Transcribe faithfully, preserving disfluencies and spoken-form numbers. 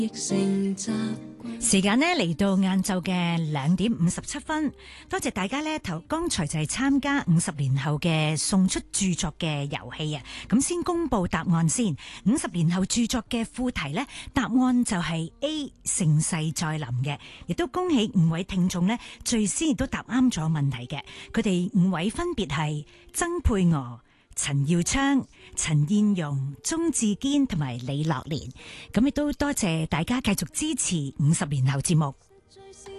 時間呢嚟到晏晝嘅兩點五十七分，多謝大家呢頭剛才就係參加五十年後嘅送出著作嘅遊戲啊！咁先公布答案先。五十年後著作嘅副題呢，答案就係 A 盛世再臨嘅，亦都恭喜五位聽眾呢，最先亦都答啱咗問題嘅。佢哋五位分別係曾佩娥、陳耀昌、陳燕蓉、鍾志堅同埋李樂蓮，咁亦都多謝大家繼續支持五十年後節目。